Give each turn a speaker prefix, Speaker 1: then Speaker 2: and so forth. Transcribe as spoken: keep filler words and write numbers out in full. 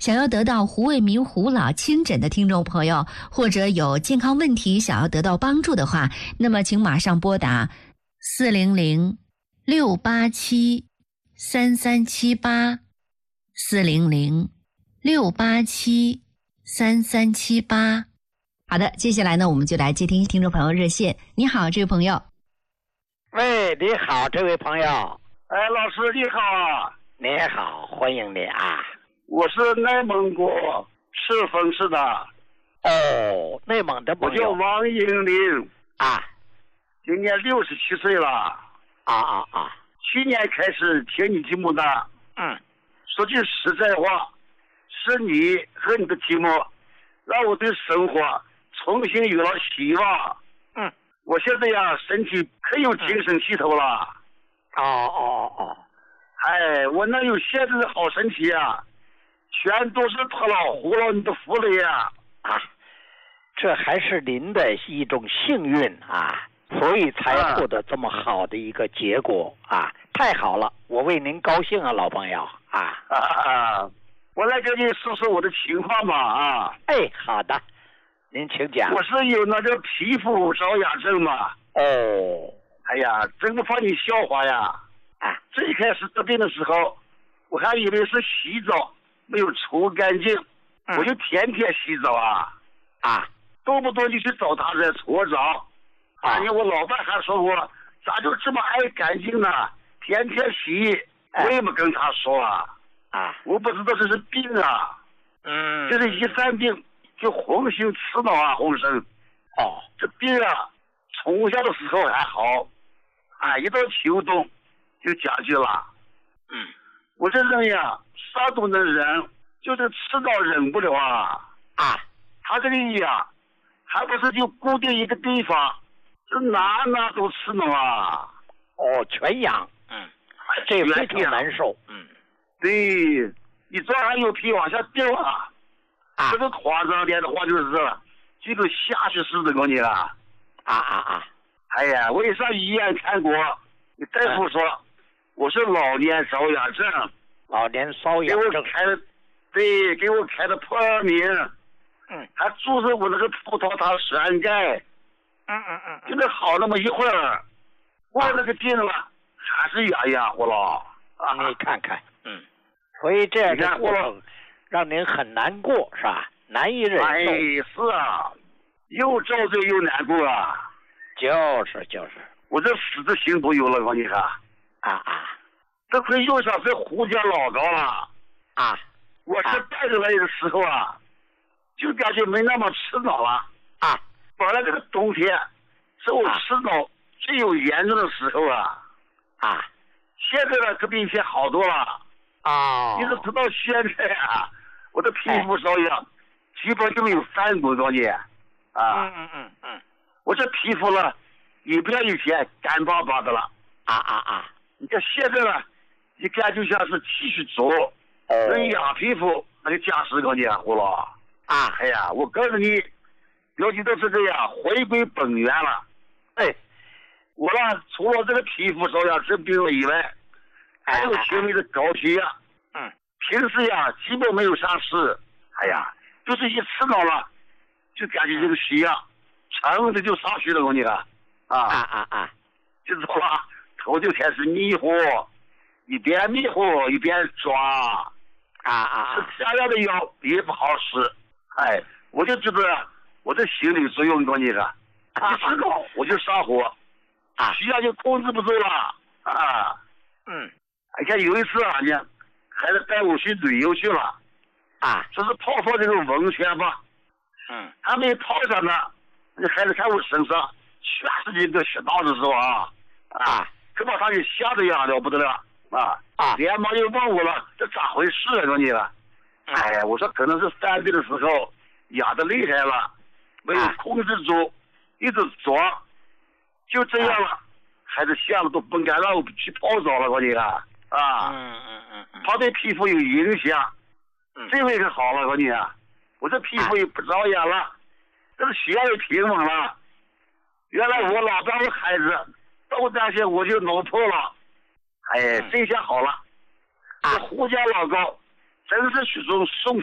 Speaker 1: 想要得到胡卫民胡老亲诊的听众朋友，或者有健康问题想要得到帮助的话，那么请马上拨打四零零六八七三三七八四零零六八七三三七八。好的，接下来呢，我们就来接听听众朋友热线。你好，这位朋友。
Speaker 2: 喂，你好，这位朋友。
Speaker 3: 哎，老师你好。
Speaker 2: 你好，欢迎你啊。
Speaker 3: 我是内蒙古赤峰市的。
Speaker 2: 哦，内蒙的朋友。
Speaker 3: 我叫王英林
Speaker 2: 啊，
Speaker 3: 今年六十七岁了。
Speaker 2: 啊啊啊！
Speaker 3: 去年开始听你节目的。
Speaker 2: 嗯。
Speaker 3: 说句实在话，是你和你的节目，让我对生活重新有了希望。
Speaker 2: 嗯。
Speaker 3: 我现在呀，身体可有精神气头了。
Speaker 2: 哦哦哦。
Speaker 3: 哎，我哪有现在的好身体啊？全都是托老胡老你的福了呀！
Speaker 2: 啊，这还是您的一种幸运啊，所以才获得这么好的一个结果啊！太好了，我为您高兴啊，老朋友啊！
Speaker 3: 啊，我来跟你说说我的情况吧啊！
Speaker 2: 哎，好的，您请讲。
Speaker 3: 我是有那个皮肤着痒症嘛。
Speaker 2: 哦。
Speaker 3: 哎呀，真不怕你笑话呀！
Speaker 2: 啊，
Speaker 3: 最开始得病的时候，我还以为是洗澡没有除干净，
Speaker 2: 嗯、
Speaker 3: 我就天天洗澡啊，
Speaker 2: 啊，
Speaker 3: 动不动就去找他来搓澡。啊，因为我老伴还说我咋就这么爱干净呢？天天洗，我也没跟他说啊。
Speaker 2: 啊，
Speaker 3: 我不知道这是病啊。
Speaker 2: 嗯，
Speaker 3: 这是一犯病就红心刺挠啊，红绳。
Speaker 2: 哦，
Speaker 3: 这病啊，从小的时候还好，啊，一到秋冬就加剧了。
Speaker 2: 嗯，我
Speaker 3: 这人呀，啥都能忍，就是吃到忍不了啊。
Speaker 2: 啊，
Speaker 3: 他这个呀，还不是就固定一个地方，这哪哪都吃挠啊。
Speaker 2: 哦，全痒。嗯，这非常难受。嗯，
Speaker 3: 对，你这还有皮往下掉啊。
Speaker 2: 啊，
Speaker 3: 这个夸张点的话就是，这个下去似的，告诉你了。
Speaker 2: 啊啊啊！
Speaker 3: 哎呀，我也上医院看过，你大夫说、嗯、我是老年瘙痒症。
Speaker 2: 老年瘙痒症。
Speaker 3: 给我开的，对，给我开的破名。
Speaker 2: 嗯。
Speaker 3: 还注射我那个葡萄糖栓盖。
Speaker 2: 嗯嗯嗯。
Speaker 3: 就那好那么一会儿，过那个劲了，还是痒痒我了。
Speaker 2: 啊，你看看，嗯，所以这样的过程让您很难过，是吧？难以忍受。
Speaker 3: 哎，是啊，又遭罪又难过啊。
Speaker 2: 就是就是，
Speaker 3: 我这死的心都有了，我你看。
Speaker 2: 啊啊，
Speaker 3: 这回又想是胡家老高了。
Speaker 2: 啊，
Speaker 3: 我是带着来的时候啊，就感觉没那么吃恼了。
Speaker 2: 啊，
Speaker 3: 本来这个冬天是我吃恼最有严重的时候啊。
Speaker 2: 啊，
Speaker 3: 现在呢可比以前好多了。
Speaker 2: 啊，
Speaker 3: 一直直到现在啊，我的皮肤瘙痒，基本就没有犯过东西。啊。
Speaker 2: 嗯嗯嗯嗯。
Speaker 3: 我这皮肤呢，也不像以前干巴巴的了。
Speaker 2: 啊啊啊！
Speaker 3: 你看现在呢，一看就像是继续做。哦。人养皮肤那就加十个年糊了。
Speaker 2: 啊，
Speaker 3: 哎呀，我告诉你，尤其都是这样，回归本源了。哎，我呢，除了这个皮肤瘙痒这病了以外，还有轻微的高血压。
Speaker 2: 嗯。
Speaker 3: 平时呀，基本没有啥事。哎呀，就是一吃恼了，就感觉这个血压。肠子就上去了，我跟你看，啊
Speaker 2: 啊啊啊，
Speaker 3: 就走了，头就开始迷糊，一边迷糊一边抓，
Speaker 2: 啊啊，
Speaker 3: 吃这样的药也不好使，哎，我就觉得我这心理作用，我跟你看，一吃高我就上火，
Speaker 2: 啊，
Speaker 3: 血压就控制不住了，啊，
Speaker 2: 嗯，
Speaker 3: 而且有一次啊，呢，孩子带我去旅游去了，
Speaker 2: 啊，
Speaker 3: 说是泡泡这个温泉吧，
Speaker 2: 嗯，
Speaker 3: 还没泡上呢。那孩子看我身上全是这个血道的时候啊，啊，可把他给吓得呀了不得了啊！
Speaker 2: 啊，
Speaker 3: 连忙又问我了，这咋回事啊？说你了，哎呀，我说可能是犯病的时候痒得厉害了，没有控制住，一直抓，就这样了。孩子吓得都不敢让我去泡澡了，我你看啊，
Speaker 2: 嗯嗯嗯嗯，
Speaker 3: 他对皮肤有影响，这回可好了，我你啊，我这皮肤也不着痒了。这个血压也平稳了，原来我老丈人孩子都担心我就脑破了，哎，这下好了，这胡家老高真是许种送